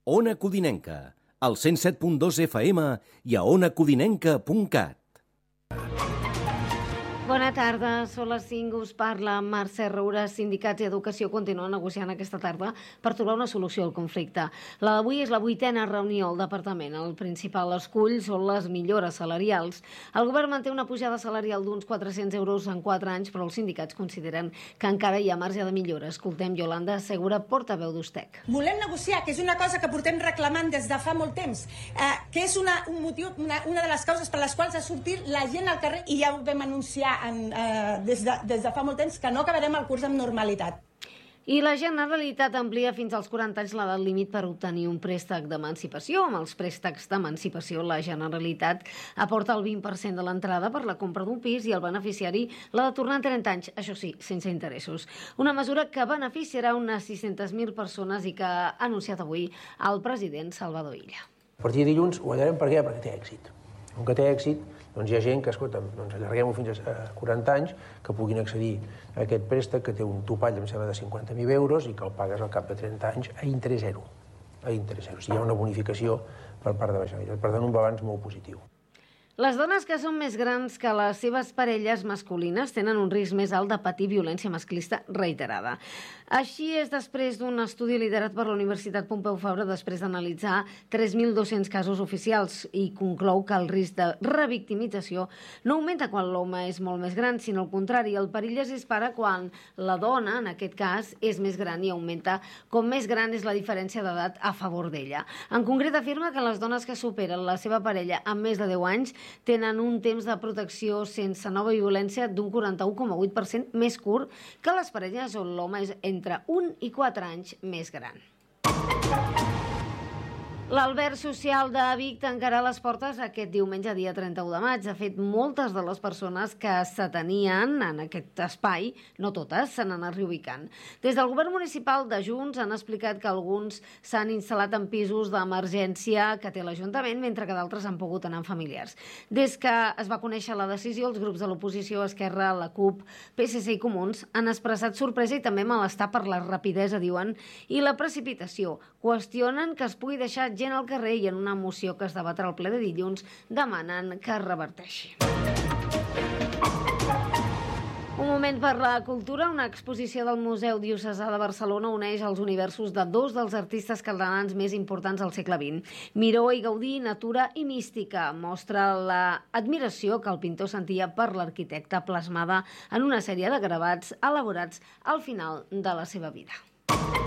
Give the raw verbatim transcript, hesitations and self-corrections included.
Ona Codinenca, al cent set punt dos F M i a ona codinenca punt cat. Bona tarda, són les cinc, us parla Mercè Roura. Sindicats i Educació continuen negociant aquesta tarda per trobar una solució al conflicte. La d'avui és la vuitena reunió al departament. El principal escull són les millores salarials. El govern manté una pujada salarial d'uns quatre-cents euros en quatre anys, però els sindicats consideren que encara hi ha marge de millora. Escoltem Yolanda Segura, portaveu d'Ustec. Volem negociar, que és una cosa que portem reclamant des de fa molt temps, eh, que és una, un motiu, una, una de les causes per les quals ha sortit la gent al carrer, i ja ho vam anunciar En, eh, des, de, des de fa molt temps, que no acabarem el curs amb normalitat. I la Generalitat amplia fins als quaranta anys l'edat límit per obtenir un préstec d'emancipació. Amb els préstecs d'emancipació, la Generalitat aporta el vint per cent de l'entrada per la compra d'un pis i el beneficiari l'ha de tornar en trenta anys, això sí, sense interessos. Una mesura que beneficiarà unes sis-centes mil persones i que ha anunciat avui el president Salvador Illa. A partir de dilluns ho guanyarem per què? Perquè té èxit. Com que té èxit, doncs hi ha gent que, escolta, doncs allarguem-ho fins a quaranta anys, que puguin accedir a aquest préstec, que té un topall, em sembla, de cinquanta mil euros i que el pagues al cap de trenta anys a interès zero. A interès zero. O sigui, hi ha una bonificació per part de la Generalitat. Per tant, un balanç molt positiu. Les dones que són més grans que les seves parelles masculines tenen un risc més alt de patir violència masclista reiterada. Així és després d'un estudi liderat per la Universitat Pompeu Fabra després d'analitzar tres mil dos-cents casos oficials i conclou que el risc de revictimització no augmenta quan l'home és molt més gran, sinó al contrari, el perill es dispara quan la dona, en aquest cas, és més gran i augmenta com més gran és la diferència d'edat a favor d'ella. En concret, afirma que les dones que superen la seva parella amb més de deu anys tenen un temps de protecció sense nova violència d'un quaranta-u coma vuit per cent més curt que les parelles on l'home és entre un i quatre anys més gran. L'Alberg Social de Vic tancarà les portes aquest diumenge, dia trenta-u de maig. De fet, moltes de les persones que s'atenien en aquest espai, no totes, se n'han anat reubicant. Des del govern municipal de Junts han explicat que alguns s'han instal·lat en pisos d'emergència que té l'Ajuntament, mentre que d'altres han pogut anar amb familiars. Des que es va conèixer la decisió, els grups de l'oposició, Esquerra, la CUP, P S C i Comuns han expressat sorpresa i també malestar per la rapidesa, diuen, i la precipitació. Qüestionen que es pugui deixar gent al carrer i en una moció que es debatrà al ple de dilluns demanen que es reverteixi. Un moment per la cultura. Una exposició del Museu Diocesà de Barcelona uneix els universos de dos dels artistes catalans més importants del segle vint. Miró i Gaudí, natura i mística. Mostra l'admiració que el pintor sentia per l'arquitecte plasmada en una sèrie de gravats elaborats al final de la seva vida.